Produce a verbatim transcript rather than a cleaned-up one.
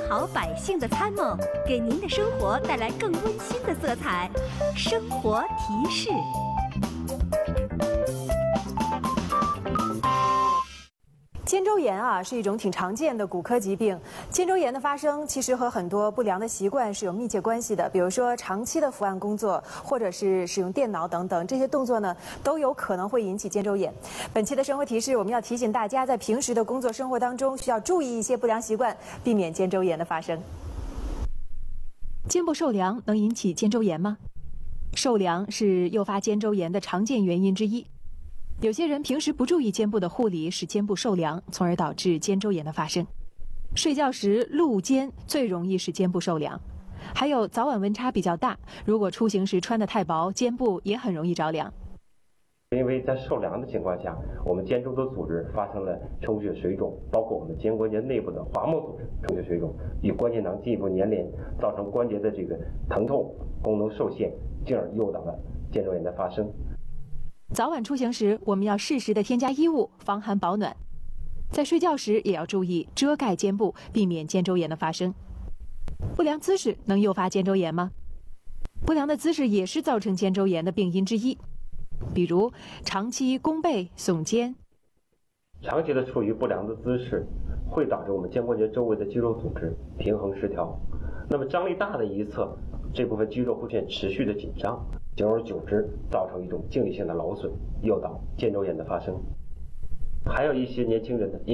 好百姓的参谋，给您的生活带来更温馨的色彩。生活提示。 肩周炎啊是一种挺常见的骨科疾病。肩周炎的发生其实和很多不良的习惯是有密切关系的，比如说长期的伏案工作，或者是使用电脑等等，这些动作呢都有可能会引起肩周炎。本期的生活提示，我们要提醒大家，在平时的工作生活当中需要注意一些不良习惯，避免肩周炎的发生。 肩部受凉能引起肩周炎吗？受凉是诱发肩周炎的常见原因之一。有些人平时不注意肩部的护理，使肩部受凉，从而导致肩周炎的发生。睡觉时露肩最容易使肩部受凉，还有早晚温差比较大，如果出行时穿得太薄，肩部也很容易着凉。 因为在受凉的情况下，我们肩周的组织发生了抽血水肿，包括我们肩关节内部的滑膜组织抽血水肿，与关节囊进一步粘连，造成关节的这个疼痛、功能受限，进而诱导了肩周炎的发生。 早晚出行时，我们要适时的添加衣物，防寒保暖。在睡觉时也要注意遮盖肩部，避免肩周炎的发生。不良姿势能诱发肩周炎吗？不良的姿势也是造成肩周炎的病因之一，比如长期弓背、耸肩。 长期的处于不良的姿势，会导致我们肩关节周围的肌肉组织平衡失调。那么张力大的一侧，这部分肌肉会出现持续的紧张，久而久之造成一种静力性的劳损，诱导肩周炎的发生。还有一些年轻人呢，